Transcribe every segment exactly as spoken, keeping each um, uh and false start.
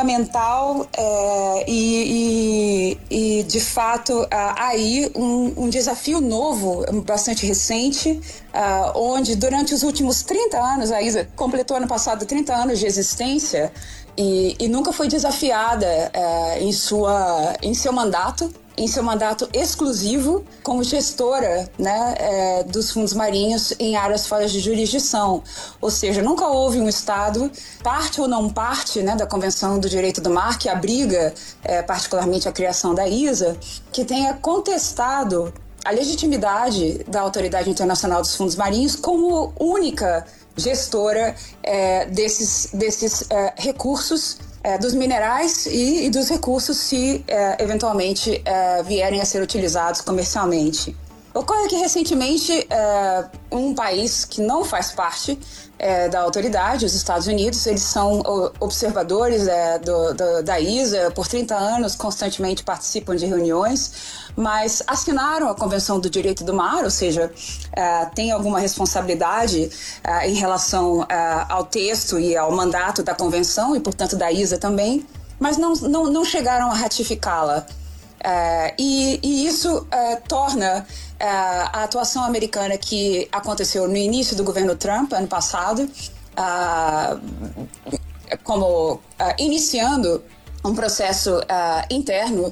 fundamental é, e, e, e, de fato, há aí um, um desafio novo, bastante recente, uh, onde durante os últimos trinta anos, a ISA completou ano passado trinta anos de existência e, e nunca foi desafiada uh, em, sua, em seu mandato, em seu mandato exclusivo como gestora, né, é, dos fundos marinhos em áreas fora de jurisdição. Ou seja, nunca houve um Estado, parte ou não parte, né, da Convenção do Direito do Mar, que abriga é, particularmente a criação da ISA, que tenha contestado a legitimidade da Autoridade Internacional dos Fundos Marinhos como única gestora é, desses, desses é, recursos, É, dos minerais e, e dos recursos se é, eventualmente é, vierem a ser utilizados comercialmente. Ocorre que recentemente é, um país que não faz parte é, da autoridade, os Estados Unidos, eles são observadores é, do, do, da ISA por trinta anos, constantemente participam de reuniões, mas assinaram a Convenção do Direito do Mar, ou seja, é, têm alguma responsabilidade é, em relação é, ao texto e ao mandato da Convenção e, portanto, da ISA também, mas não, não, não chegaram a ratificá-la. É, e, e isso é, torna é, a atuação americana que aconteceu no início do governo Trump, ano passado, é, como é, iniciando um processo é, interno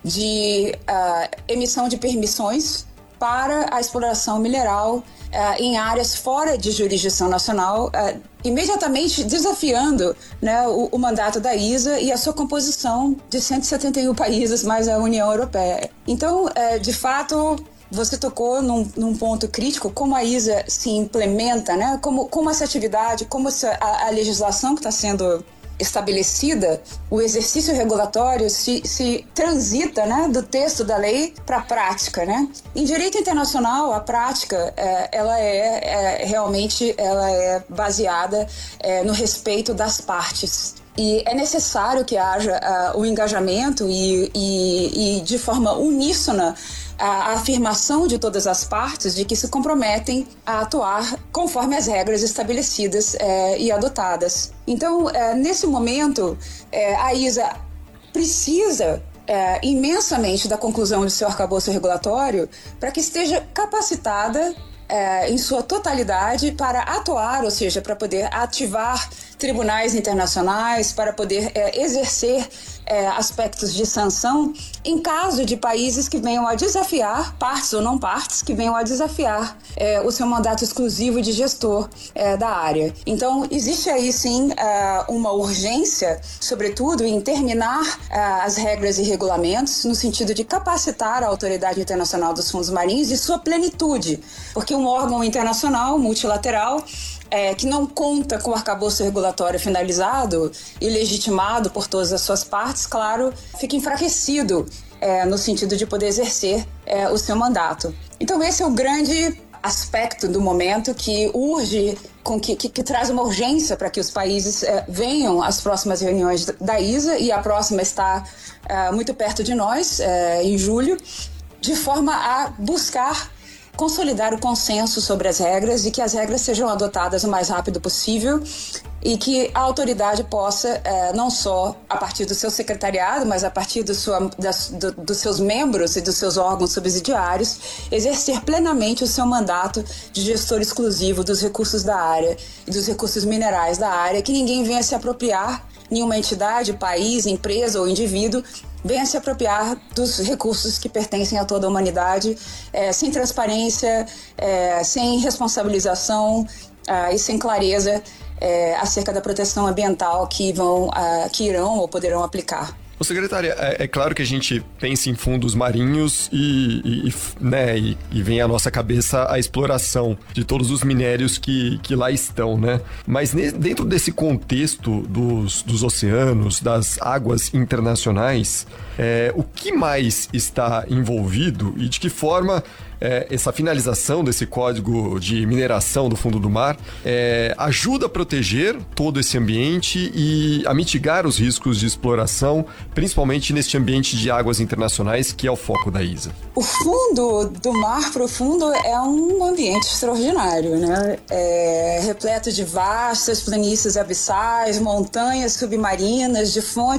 de é, emissão de permissões para a exploração mineral uh, em áreas fora de jurisdição nacional, uh, imediatamente desafiando, né, o, o mandato da ISA e a sua composição de cento e setenta e um países mais a União Europeia. Então, uh, de fato, você tocou num, num ponto crítico, como a ISA se implementa, né, como, como essa atividade, como essa, a, a legislação que está sendo estabelecida, o exercício regulatório se, se transita, né, do texto da lei para a prática, né? Em direito internacional, a prática é, ela é, é realmente ela é baseada é, no respeito das partes. E é necessário que haja uh, o engajamento e, e, e de forma uníssona a afirmação de todas as partes de que se comprometem a atuar conforme as regras estabelecidas eh, e adotadas. Então, eh, nesse momento, eh, a ISA precisa eh, imensamente da conclusão de seu arcabouço regulatório para que esteja capacitada eh, em sua totalidade para atuar, ou seja, para poder ativar tribunais internacionais, para poder eh, exercer É, aspectos de sanção em caso de países que venham a desafiar, partes ou não partes, que venham a desafiar é, o seu mandato exclusivo de gestor é, da área. Então, existe aí sim é, uma urgência, sobretudo, em terminar é, as regras e regulamentos no sentido de capacitar a Autoridade Internacional dos Fundos Marinhos e sua plenitude, porque um órgão internacional multilateral É, que não conta com o arcabouço regulatório finalizado e legitimado por todas as suas partes, claro, fica enfraquecido é, no sentido de poder exercer é, o seu mandato. Então esse é o grande aspecto do momento que urge, com que, que, que traz uma urgência para que os países é, venham às próximas reuniões da ISA, e a próxima está é, muito perto de nós, é, em julho, de forma a buscar consolidar o consenso sobre as regras e que as regras sejam adotadas o mais rápido possível e que a autoridade possa, é, não só a partir do seu secretariado, mas a partir do sua, das, do, dos seus membros e dos seus órgãos subsidiários, exercer plenamente o seu mandato de gestor exclusivo dos recursos da área e dos recursos minerais da área, que ninguém venha se apropriar, nenhuma entidade, país, empresa ou indivíduo, venha se apropriar dos recursos que pertencem a toda a humanidade, é, sem transparência, é, sem responsabilização é, e sem clareza é, acerca da proteção ambiental que, vão, é, que irão ou poderão aplicar. Ô, secretária, é, é claro que a gente pensa em fundos marinhos e, e, né, e, e vem à nossa cabeça a exploração de todos os minérios que, que lá estão, né? Mas ne, dentro desse contexto dos, dos oceanos, das águas internacionais, é, o que mais está envolvido e de que forma é, essa finalização desse código de mineração do fundo do mar é, ajuda a proteger todo esse ambiente e a mitigar os riscos de exploração, principalmente neste ambiente de águas internacionais que é o foco da ISA? O fundo do mar profundo é um ambiente extraordinário, né? É repleto de vastas planícies abissais, montanhas submarinas, de fontes